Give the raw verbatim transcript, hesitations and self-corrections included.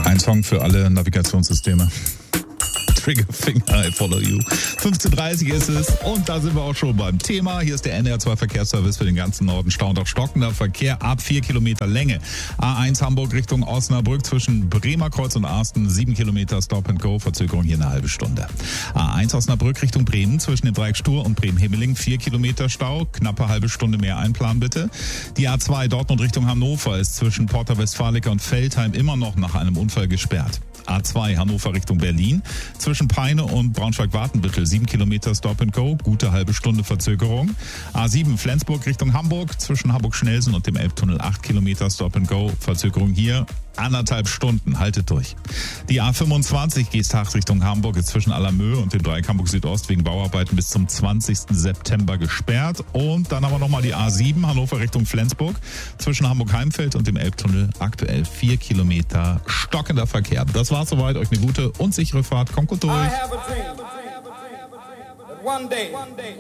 Ein Song für alle Navigationssysteme. Triggerfinger, I follow you. fünfzehn Uhr dreißig ist es und da sind wir auch schon beim Thema. Hier ist der N D R zwei Verkehrsservice für den ganzen Norden. Staunt auch stockender Verkehr ab vier Kilometer Länge. A eins Hamburg Richtung Osnabrück zwischen Bremerkreuz und Arsten, sieben Kilometer Stop and Go, Verzögerung hier eine halbe Stunde. A eins Osnabrück Richtung Bremen zwischen dem Dreieck Stur und Bremen-Himmeling, vier Kilometer Stau, knappe halbe Stunde mehr einplanen bitte. Die A zwei Dortmund Richtung Hannover ist zwischen Porta Westfalica und Veltheim immer noch nach einem Unfall gesperrt. A zwei Hannover Richtung Berlin zwischen Peine und Braunschweig-Watenbüttel, sieben Kilometer Stop and Go, gute halbe Stunde Verzögerung. A sieben Flensburg Richtung Hamburg zwischen Hamburg-Schnelsen und dem Elbtunnel, acht Kilometer Stop and Go, Verzögerung hier anderthalb Stunden, haltet durch. Die A fünfundzwanzig Geesthacht Richtung Hamburg ist zwischen Allermöhe und dem Dreieck Hamburg Südost wegen Bauarbeiten bis zum zwanzigsten September gesperrt. Und dann haben wir nochmal die A sieben Hannover Richtung Flensburg zwischen Hamburg-Heimfeld und dem Elbtunnel, aktuell vier Kilometer stockender Verkehr. Das war's soweit. Euch eine gute und sichere Fahrt. Kommt gut durch.